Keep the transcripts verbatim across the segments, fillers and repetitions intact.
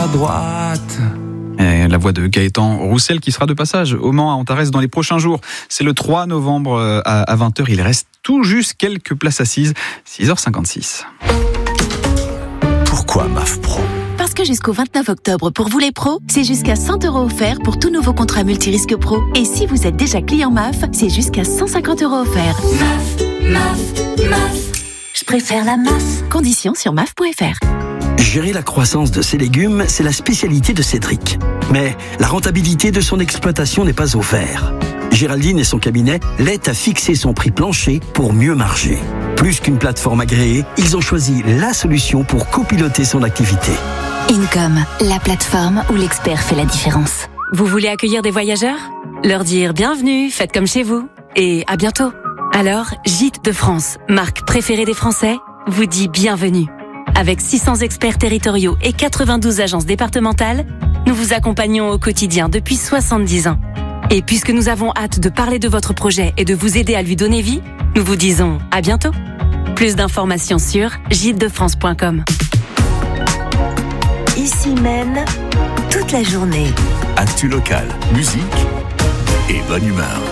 À droite. Et la voix de Gaëtan Roussel qui sera de passage au Mans à Antares dans les prochains jours. C'est le trois novembre à vingt heures. Il reste tout juste quelques places assises. six heures cinquante-six. Pourquoi M A F Pro ? Parce que jusqu'au vingt-neuf octobre, pour vous les pros, c'est jusqu'à cent euros offerts pour tout nouveau contrat multirisque pro. Et si vous êtes déjà client M A F, c'est jusqu'à cent cinquante euros offerts. M A F, M A F, M A F. Je préfère la M A F. Conditions sur M A F point F R. Gérer la croissance de ses légumes, c'est la spécialité de Cédric. Mais la rentabilité de son exploitation n'est pas au vert. Géraldine et son cabinet l'aident à fixer son prix plancher pour mieux marger. Plus qu'une plateforme agréée, ils ont choisi la solution pour copiloter son activité. Income, la plateforme où l'expert fait la différence. Vous voulez accueillir des voyageurs ? Leur dire bienvenue, faites comme chez vous et à bientôt. Alors, Gîtes de France, marque préférée des Français, vous dit bienvenue. Avec six cents experts territoriaux et quatre-vingt-douze agences départementales, nous vous accompagnons au quotidien depuis soixante-dix ans. Et puisque nous avons hâte de parler de votre projet et de vous aider à lui donner vie, nous vous disons à bientôt. Plus d'informations sur gîtes de france point com. Ici mène toute la journée. Actu locale, musique et bonne humeur.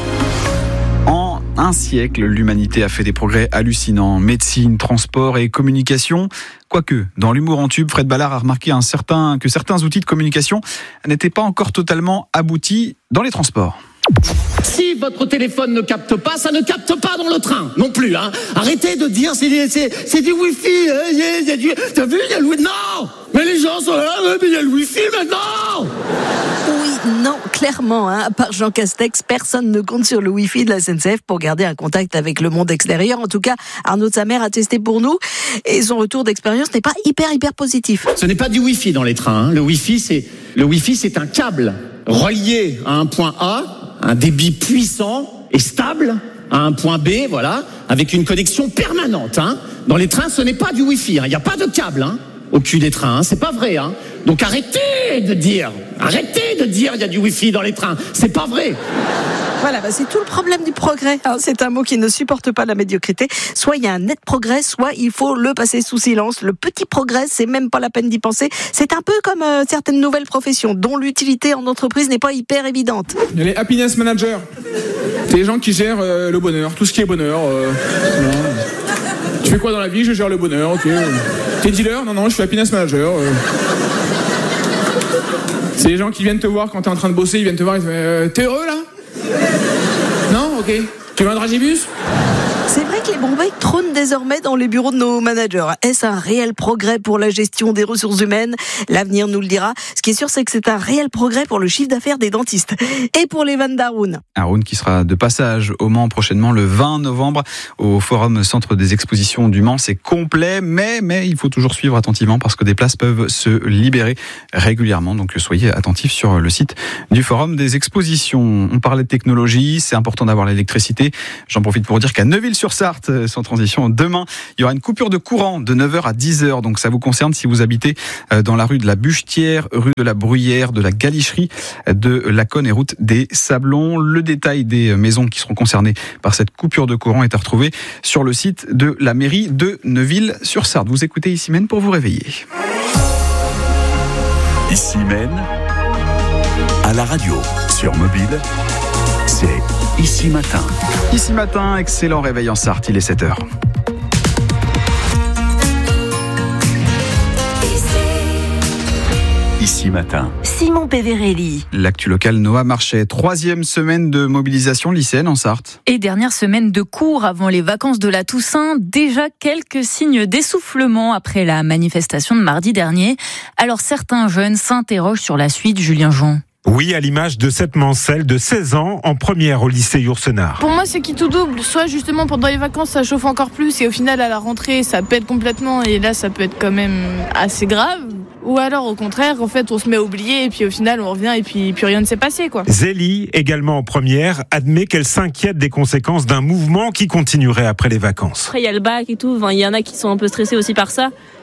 En un siècle, l'humanité a fait des progrès hallucinants. Médecine, transport et communication. Quoique, dans l'humour en tube, Fred Ballard a remarqué un certain, que certains outils de communication n'étaient pas encore totalement aboutis dans les transports. Si votre téléphone ne capte pas, ça ne capte pas dans le train non plus. Hein. Arrêtez de dire c'est, c'est, c'est du wifi. Hein, c'est, c'est du... T'as vu, il y a le wifi. Non. Mais les gens sont là, mais il y a le wifi maintenant. Oui, non, clairement, hein, à part Jean Castex, personne ne compte sur le Wi-Fi de la S N C F pour garder un contact avec le monde extérieur. En tout cas, Arnaud de Samer a testé pour nous et son retour d'expérience n'est pas hyper, hyper positif. Ce n'est pas du Wi-Fi dans les trains. Hein. Le Wi-Fi, c'est, le Wi-Fi, c'est un câble relié à un point A, un débit puissant et stable à un point B, voilà, avec une connexion permanente. Hein. Dans les trains, ce n'est pas du Wi-Fi. Il hein. n'y a pas de câble hein, au cul des trains. Hein. C'est pas vrai. Hein. Donc arrêtez de dire, arrêtez de dire il y a du Wi-Fi dans les trains. C'est pas vrai. Voilà, bah c'est tout le problème du progrès. Hein. C'est un mot qui ne supporte pas la médiocrité. Soit il y a un net progrès, soit il faut le passer sous silence. Le petit progrès, c'est même pas la peine d'y penser. C'est un peu comme euh, certaines nouvelles professions dont l'utilité en entreprise n'est pas hyper évidente. Il y a les happiness managers. C'est les gens qui gèrent euh, le bonheur, tout ce qui est bonheur. Euh, tu fais quoi dans la vie ? Je gère le bonheur, ok. T'es dealer ? Non, non, je suis happiness manager. Euh. C'est les gens qui viennent te voir quand t'es en train de bosser, ils viennent te voir, ils disent euh, t'es heureux là ? Non, ok. Tu veux un dragibus ? C'est vrai que les Bombay trônent désormais dans les bureaux de nos managers. Est-ce un réel progrès pour la gestion des ressources humaines ? L'avenir nous le dira. Ce qui est sûr, c'est que c'est un réel progrès pour le chiffre d'affaires des dentistes. Et pour les vannes d'Haroun. Haroun qui sera de passage au Mans prochainement le vingt novembre au Forum Centre des Expositions du Mans. C'est complet, mais, mais il faut toujours suivre attentivement parce que des places peuvent se libérer régulièrement. Donc soyez attentifs sur le site du Forum des Expositions. On parlait de technologie, c'est important d'avoir l'électricité. J'en profite pour dire qu'à Neuville-sur-Sarthe, sans transition, demain, il y aura une coupure de courant de neuf heures à dix heures. Donc ça vous concerne si vous habitez dans la rue de la Buchetière, rue de la Bruyère, de la Galicherie, de la Conne et route des Sablons. Le détail des maisons qui seront concernées par cette coupure de courant est à retrouver sur le site de la mairie de Neuville-sur-Sarthe. Vous écoutez Ici Mène pour vous réveiller. Ici Mène, à la radio, sur mobile, c'est Ici Matin. Ici Matin, excellent réveil en Sarthe, il est sept heures. Ici Matin. Simon Peverelli. L'actu local Noah Marchais, troisième semaine de mobilisation lycéenne en Sarthe. Et dernière semaine de cours avant les vacances de la Toussaint, déjà quelques signes d'essoufflement après la manifestation de mardi dernier. Alors certains jeunes s'interrogent sur la suite, Julien Jean. Oui, à l'image de cette Mancelle de seize ans en première au lycée Yourcenar. Pour moi, c'est qui tout double. Soit justement pendant les vacances, ça chauffe encore plus et au final, à la rentrée, ça pète complètement et là, ça peut être quand même assez grave. Ou alors, au contraire, en fait, on se met à oublier et puis au final, on revient et puis, puis rien ne s'est passé, quoi. Zélie, également en première, admet qu'elle s'inquiète des conséquences d'un mouvement qui continuerait après les vacances. Après, il y a le bac et tout. Enfin, il y en a qui sont un peu stressés aussi par ça.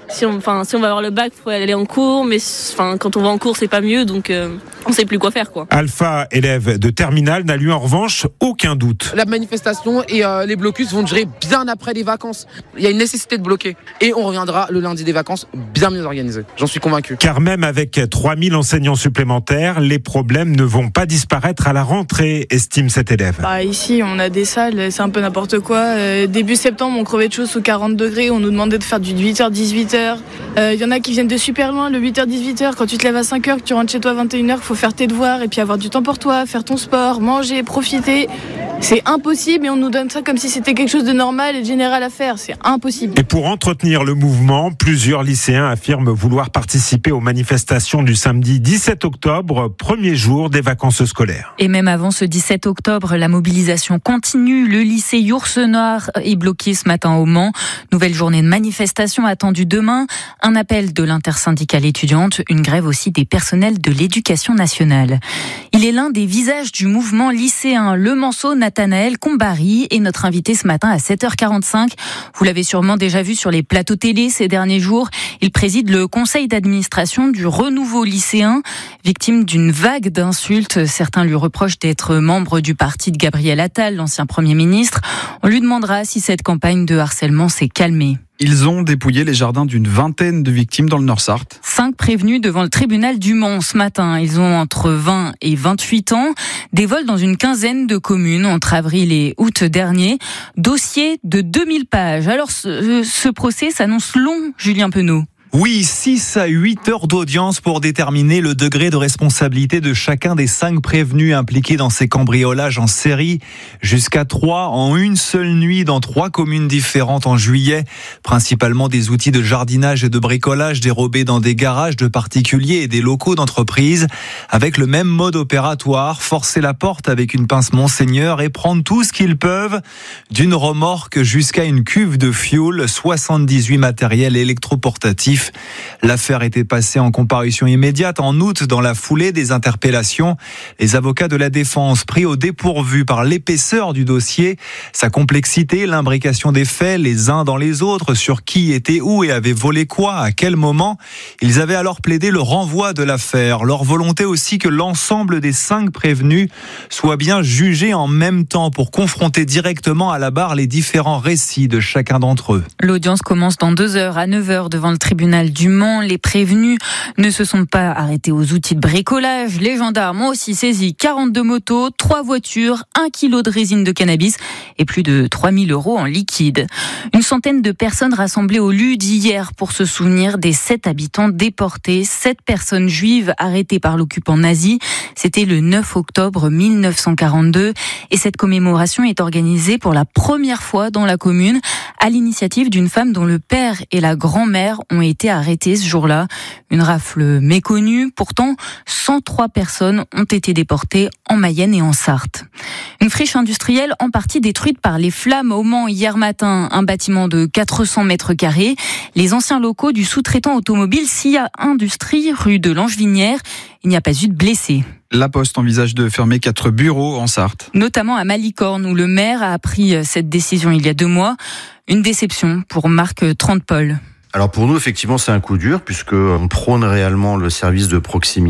Si on, enfin, si on va avoir le bac, faut aller en cours, mais enfin, quand on va en cours, c'est pas mieux, donc euh, on sait plus quoi faire, quoi. Alpha, élève de terminale, n'a lui en revanche aucun doute. La manifestation et euh, les blocus vont durer bien après les vacances. Il y a une nécessité de bloquer et on reviendra le lundi des vacances bien mieux organisé. J'en suis convaincu. Car même avec trois mille enseignants supplémentaires, les problèmes ne vont pas disparaître à la rentrée, estime cet élève. Bah, ici, on a des salles, c'est un peu n'importe quoi. Euh, début septembre, on crevait de chaud sous quarante degrés, on nous demandait de faire du huit heures dix-huit heures. Il euh, y en a qui viennent de super loin, le huit heures dix-huit heures. Quand tu te lèves à cinq heures, que tu rentres chez toi à vingt et une heures, il faut faire tes devoirs et puis avoir du temps pour toi, faire ton sport, manger, profiter. C'est impossible et on nous donne ça comme si c'était quelque chose de normal et de général à faire. C'est impossible. Et pour entretenir le mouvement, plusieurs lycéens affirment vouloir participer aux manifestations du samedi dix-sept octobre, premier jour des vacances scolaires. Et même avant ce dix-sept octobre, la mobilisation continue. Le lycée Yourcenar est bloqué ce matin au Mans. Nouvelle journée de manifestation attendue demain. Un appel de l'intersyndicale étudiante, une grève aussi des personnels de l'éducation nationale. Il est l'un des visages du mouvement lycéen. Le Manceau, Nathanaël Combari est notre invité ce matin à sept heures quarante-cinq. Vous l'avez sûrement déjà vu sur les plateaux télé ces derniers jours. Il préside le conseil d'administration du Renouveau lycéen. Victime d'une vague d'insultes, certains lui reprochent d'être membre du parti de Gabriel Attal, l'ancien Premier ministre. On lui demandera si cette campagne de harcèlement s'est calmée. Ils ont dépouillé les jardins d'une vingtaine de victimes dans le Nord-Sarthe. Cinq prévenus devant le tribunal du Mans ce matin. Ils ont entre vingt et vingt-huit ans. Des vols dans une quinzaine de communes entre avril et août dernier. Dossier de deux mille pages. Alors ce, ce procès s'annonce long, Julien Penaud. Oui, six à huit heures d'audience pour déterminer le degré de responsabilité de chacun des cinq prévenus impliqués dans ces cambriolages en série. Jusqu'à trois en une seule nuit dans trois communes différentes en juillet. Principalement des outils de jardinage et de bricolage dérobés dans des garages de particuliers et des locaux d'entreprises. Avec le même mode opératoire, forcer la porte avec une pince Monseigneur et prendre tout ce qu'ils peuvent. D'une remorque jusqu'à une cuve de fioul, soixante-dix-huit matériels électroportatifs. L'affaire était passée en comparution immédiate en août dans la foulée des interpellations. Les avocats de la défense pris au dépourvu par l'épaisseur du dossier, sa complexité, l'imbrication des faits les uns dans les autres, sur qui était où et avait volé quoi, à quel moment. Ils avaient alors plaidé le renvoi de l'affaire. Leur volonté aussi que l'ensemble des cinq prévenus soient bien jugés en même temps pour confronter directement à la barre les différents récits de chacun d'entre eux. L'audience commence dans deux heures à neuf heures devant le tribunal du Mans. Les prévenus ne se sont pas arrêtés aux outils de bricolage. Les gendarmes ont aussi saisi quarante-deux motos, trois voitures, un kilo de résine de cannabis et plus de trois mille euros en liquide. Une centaine de personnes rassemblées au Lude hier pour se souvenir des sept habitants déportés, sept personnes juives arrêtées par l'occupant nazi. C'était le neuf octobre mille neuf cent quarante-deux et cette commémoration est organisée pour la première fois dans la commune à l'initiative d'une femme dont le père et la grand-mère ont été arrêtés ce jour-là. Une rafle méconnue. Pourtant, cent trois personnes ont été déportées en Mayenne et en Sarthe. Une friche industrielle en partie détruite par les flammes au Mans hier matin. Un bâtiment de quatre cents mètres carrés. Les anciens locaux du sous-traitant automobile S I A Industrie, rue de Langevinière. Il n'y a pas eu de blessés. La Poste envisage de fermer quatre bureaux en Sarthe. Notamment à Malicorne, où le maire a pris cette décision il y a deux mois. Une déception pour Marc Trentepol. Alors pour nous, effectivement, c'est un coup dur puisqu'on prône réellement le service de proximité.